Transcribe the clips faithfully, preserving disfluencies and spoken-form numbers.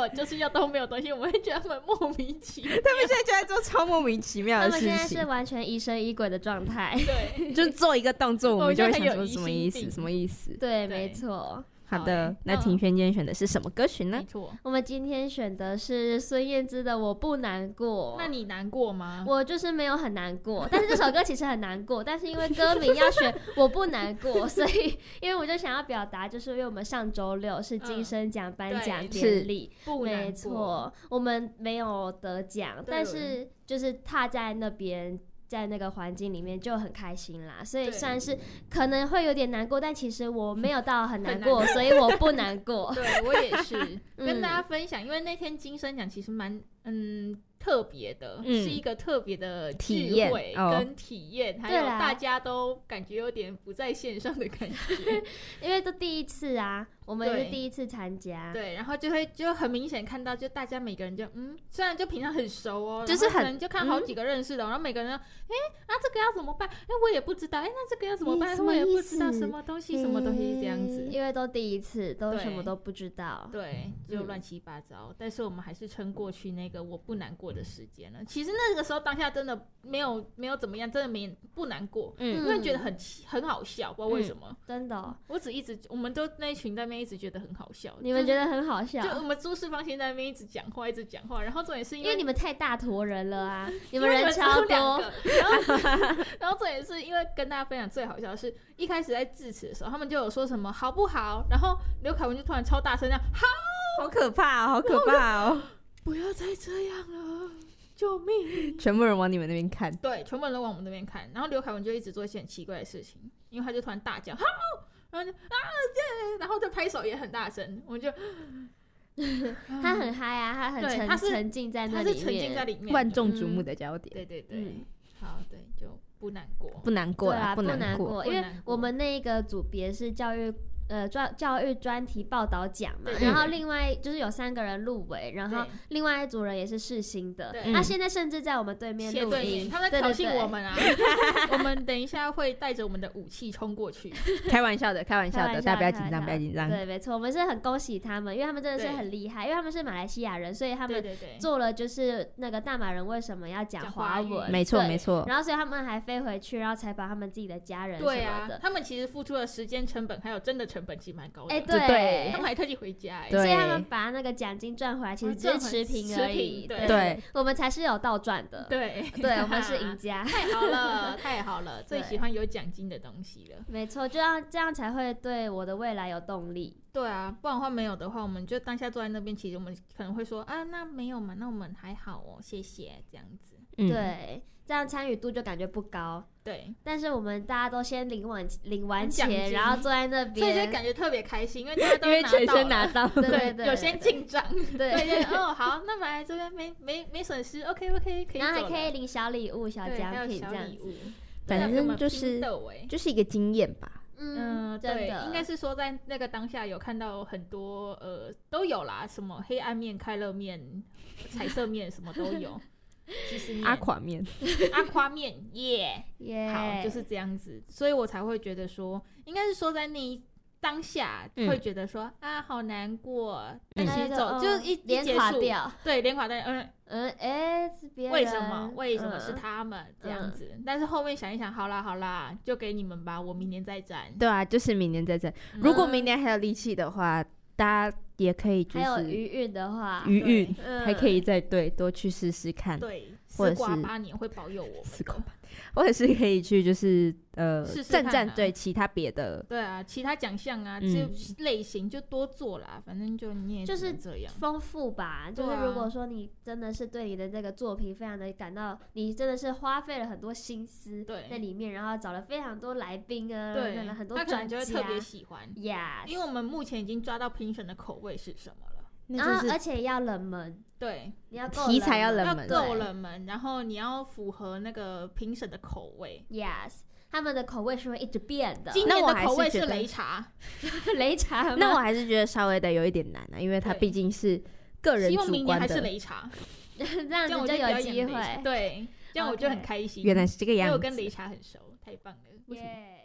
果就是要都没有东西，我们会觉得他们莫名其妙。 他们现在就在做超莫名其妙的事情， 他们现在是完全疑神疑鬼的状态。 对， 就是做一个动作，我们就会想说什么意思？ 什什么意思？ 对，没错。 好的，好那庭轩今天选的是什么歌曲呢？ 没错， 我们今天选的是孙燕姿的《我不难过》。 那你难过吗？ 我就是没有很难过，但是这首歌其实很难过，但是因为歌名要选我不难过，所以因为我就想要表达，就是因为我们上周六是金声奖颁奖典礼， 嗯、 没错，我们没有得奖，但是就是踏在那边。在那个环境里面就很开心啦，所以算是可能会有点难过，但其实我没有到很难过，难所以我不难过。 对，我也是跟大家分享，因为那天金声奖其实蛮嗯特别的、嗯，是一个特别的智慧跟体验，还有大家都感觉有点不在线上的感觉， 因为都第一次啊，我们也是第一次参加， 对，然后就会就很明显看到，就大家每个人就嗯，虽然就平常很熟哦， 就是很可能就看好几个认识的，嗯、然后每个人哎，那、啊、这个要怎么办？哎，我也不知道，哎，那这个要怎么办？我也不知道什么东西，什么东西这样子， 因为都第一次，都什么都不知道， 对，就乱七八糟、嗯。但是我们还是撑过去那个我不难过的时间了。其实那个时候当下真的没有没有怎么样，真的没不难过，嗯，因为觉得很很好笑，不知道为什么，嗯、 真的、哦， 我只一直我们都那一群在那边一直觉得很好笑， 你们觉得很好笑， 就我们朱世芳先在那边一直讲话，一直讲话，然后重点是因为因为你们太大坨人了啊，你们人超多， 然后然后重点是因为跟大家分享最好笑的是，一开始在致辞的时候，他们就有说什么好不好，然后刘凯文就突然超大声这样，好， 好可怕哦，好可怕哦， 不要再这样了。救命！ 全部人往你们那边看， 对，全部人都往我们那边看。然后刘凯文就一直做一些很奇怪的事情，因为他就突然大叫，好，然后就啊，然后就拍手也很大声，我们就他很嗨啊，他很沉沉浸在那里面， 他是沉浸在里面， 万众瞩目的焦点。 嗯、对对对、嗯，好，对，就不难过， 不难过啊， 不难过，因为我们那一个组别是教育。呃，专教育专题报道奖嘛，然后另外就是有三个人入围，然后另外一组人也是世新的，他现在甚至在我们对面录音， 他们在挑衅我们啊！我们等一下会带着我们的武器冲过去， 开玩笑的，开玩笑的，大家不要紧张，不要紧张。 对，没错，我们是很恭喜他们，因为他们真的是很厉害，因为他们是马来西亚人，所以他们做了就是那个大马人为什么要讲华文， 没错没错。 然后所以他们还飞回去，然后采访他们自己的家人什么的。对啊， 他们其实付出的时间成本还有真的成本其实蛮高的。 哎、欸，对， 他们还特地回家， 所以他们把那个奖金赚回来，其实只是持平而已。 对， 对，我们才是有倒赚的。 对， 对，我们是赢家。 太好了，太好了，最喜欢有奖金的东西了。 没错，就要这样才会对我的未来有动力。 对啊，不然的话没有的话，我们就当下坐在那边，其实我们可能会说啊，那没有嘛，那我们还好哦，谢谢这样子。 嗯、对，这样参与度就感觉不高。 对， 但是我们大家都先领完领完钱，然后坐在那边， 所以就感觉特别开心，因为大家都因为全身拿到， 对对对， 有先进账， 对对哦，好，那买来这边没没没损失 ，OK OK， 可以走了， 然后还可以领小礼物、小奖品这样子， 反正就是就是一个经验吧。 嗯，对，应该是说在那个当下有看到很多呃都有啦，什么黑暗面、快乐面、彩色面，什么都有。其实阿垮面， 阿夸面，耶、 yeah, yeah. 好，就是这样子，所以我才会觉得说，应该是说在那一当下会觉得说、嗯、啊，好难过，但其实走、嗯、就一连垮掉， 对，连垮掉，嗯嗯，哎、欸，是别人， 为什么？为什么是他们、嗯、这样子、嗯？但是后面想一想，好啦好啦，就给你们吧，我明年再战。对啊，就是明年再战、嗯。如果明年还有力气的话。大家也可以就是还有余韵的话， 余韵、嗯、还可以再对多去试试看， 对，四挂八年会保佑我们， 四挂八，或者是可以去就是呃战战对其他别的， 对啊，其他奖项啊，就类型就多做啦，反正就你也就是这样丰富吧。就是如果说你真的是对你的这个作品非常的感到，你真的是花费了很多心思在里面，然后找了非常多来宾啊， 对， 那个很多专家， 他可能就会特别喜欢 ，yes， 因为我们目前已经抓到评审的口味是什么了。 然后而且要冷门， 对， 你要够题材要冷门， 要够冷门，然后你要符合那个评审的口味 ，yes， 他们的口味是会一直变的。 今年的口味是擂茶， 擂茶吗？ 那我还是觉得稍微的有一点难啊，因为它毕竟是个人主观的。希望明年还是擂茶， 这样子就有机会。 对，这样我就很开心。 原来是这个样子， 因为我跟擂茶很熟，太棒了。 耶！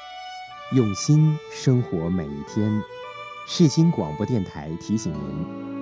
用心生活每一天。世新广播电台提醒您。